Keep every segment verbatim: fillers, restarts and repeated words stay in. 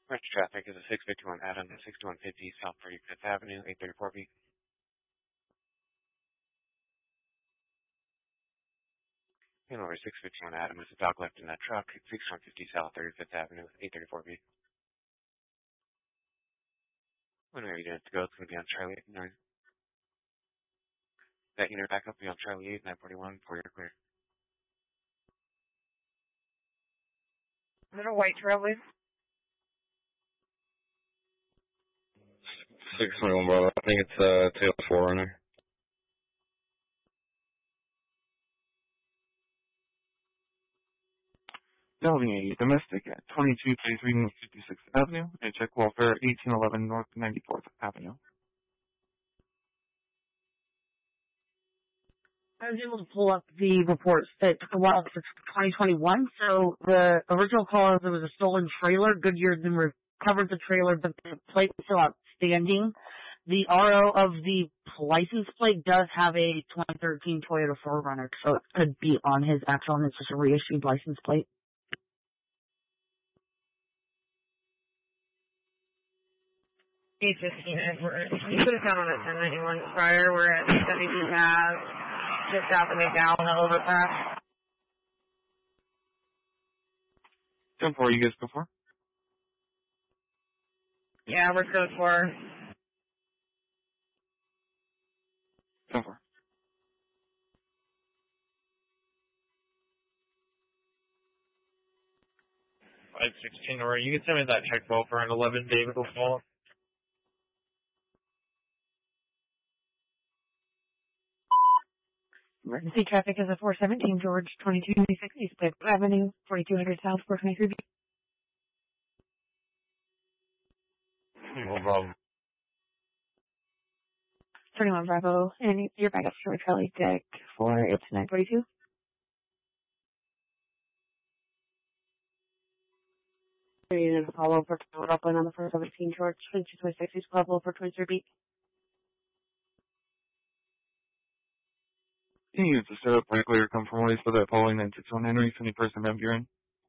Metro traffic is a six fifty-one Adam, sixty-one fifty South thirty-fifth Avenue, eight thirty-four B. And over six fifty-one Adam, there's a dog left in that truck, sixty-one fifty South thirty-fifth Avenue, eight thirty-four B. Whenever you need to go, it's going to be on Charlie eight nine. That unit back up will be on Charlie eight, nine forty-one, for your clear. Is it a white Trailblazer? six twenty-one, brother. I think it's uh, Tail four runner. Delving a domestic at twenty-two thirty-three North fifty-sixth Avenue and check welfare eighteen eleven North ninety-fourth Avenue. I was able to pull up the reports. It took a while for twenty twenty-one, so the original call is there was a stolen trailer. Goodyear then recovered the trailer, but the plate was still outstanding. The R O of the license plate does have a twenty thirteen Toyota four runner, so it could be on his actual, and it's just a reissued license plate. eight fifteen Edward. You could have found on at ten ninety-one prior. We're at seventy-two Ave, just out the McDowell and overpass. ten four, you guys go for? Yeah, we're code for. ten four. five sixteen, or you can send me that check welfare and eleven David will follow up. Emergency traffic is at four seventeen George, twenty-two ninety-six East Fifth Avenue, forty-two hundred South, four twenty-three B. No problem. thirty-one Bravo, and you're back up to Charlie deck for it's nine forty-two. You need to follow for Upland on the four seventeen George, twenty-two twenty-six East Pueblo for twenty-three B. Can you use the setup likely or come from ways for that following nine six one Henry, any person Van Buren?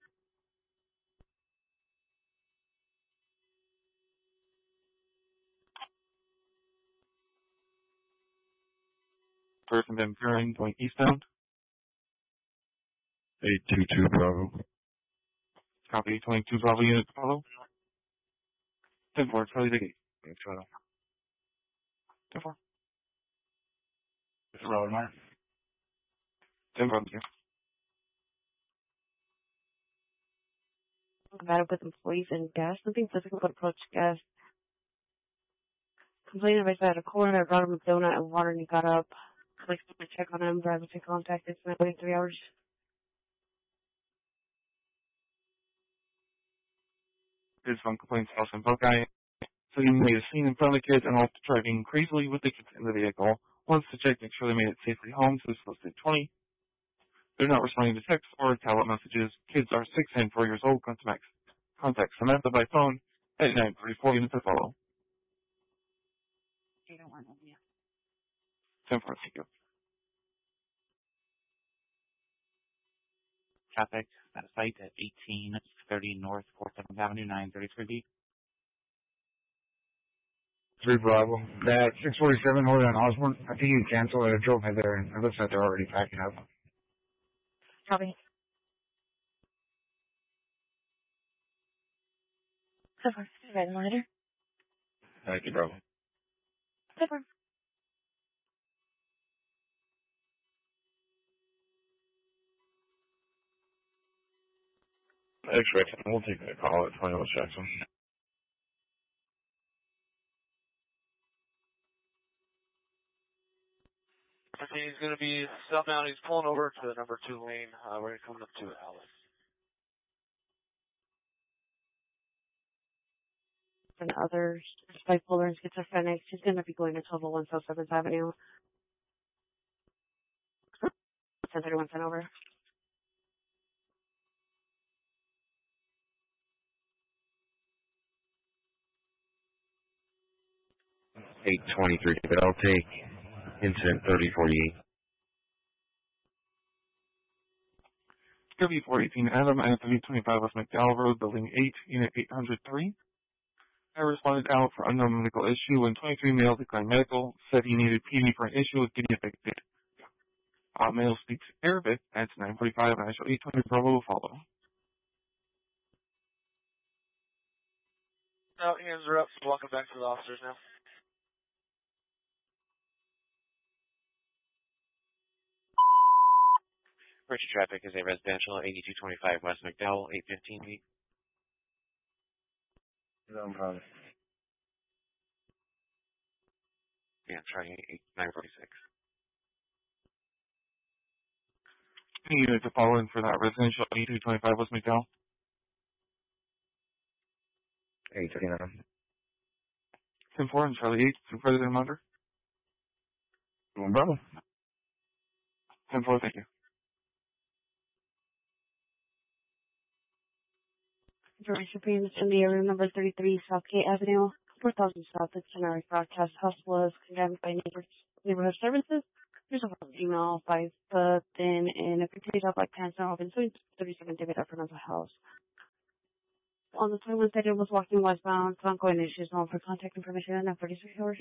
Person Van Buren going eastbound. eight two two Bravo. Copy, twenty-two Bravo unit to follow. ten four, Charlie the gate. ten four. It's Robert Meyer. ten four, yeah. Combative with employees and gas. Nothing physical but approach gas. Complaining about had a corner, I brought him a donut and water and he got up. Clicked to check on him, driver to contact. It's been waiting three hours. His phone complaints also in Buckeye. So he made a scene in front of the kids and also driving crazily with the kids in the vehicle. Wants to check, make sure they made it safely home, so it's listed twenty. They're not responding to texts or tablet messages. Kids are six and four years old. Contact, contact Samantha by phone at nine thirty-four units to follow. They don't want them, yeah. ten four, thank you. Traffic at a site at eighteen thirty North fourth seventh Avenue, nine thirty-three B. three Bravo. That six forty-seven North on Osborne. I think you canceled it. I drove by there and it looks like they're already packing up. Copy. So far, red monitor. Thank you, Bravo. So far. X-ray, we'll take the call at twenty-one Jackson. Okay, he's going to be southbound. He's pulling over to the number two lane. Uh, we're coming up to Alice. And others, bipolar and schizophrenic, she's going to be going to Total one South seventh Avenue. ten thirty-one sent over. eight twenty-three, but I'll take incident thirty forty-eight. W four eighteen Adam, Anthony twenty-five West McDowell Road, Building eight, Unit eight hundred three. I responded out for unknown medical issue when twenty-three male declined medical, said he needed P D for an issue with getting affected. Uh, male speaks Arabic at nine forty-five and I show eight twenty Bravo will follow. No, hands are up. Welcome back to the officers now. Approach traffic is a residential eighty-two twenty-five West McDowell, eight fifteen feet. No problem. Yeah, I'm trying nine forty-six. Any unit to follow in for that residential eighty-two twenty-five West McDowell? eight thirty-nine. ten four and Charlie eight, to further than under. No problem. ten four, thank you. Information for units in the area number thirty-three Southgate Avenue, four thousand South. It's generic broadcast. House was condemned by neighbors, neighborhood services. There's a email by the thin and a potato black pants now open. So thirty-seven David Upper Mental Health. On the twenty-one stated was walking westbound. So ongoing issues known for contact information and thirty-six hours.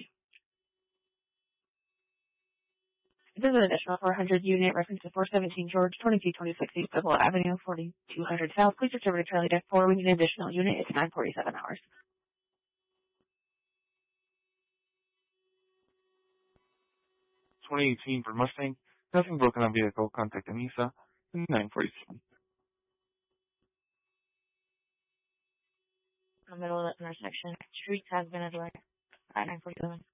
This is an additional four hundred unit reference to four seventeen George, twenty-two twenty-six East Bevel Avenue, forty-two hundred South. Please return to Charlie Deck four. We need an additional unit. It's nine forty-seven hours. twenty eighteen for Mustang. Nothing broken on vehicle. Contact Anissa. nine forty-seven. In the middle of the intersection. Streets has been adjourned at nine forty-seven.